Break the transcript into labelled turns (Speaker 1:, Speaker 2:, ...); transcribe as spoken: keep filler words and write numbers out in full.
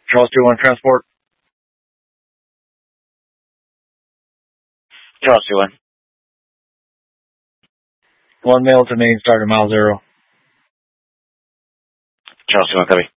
Speaker 1: Charles two one transport. Charles two one. One mail to main, starting mile zero. Charles two one, copy.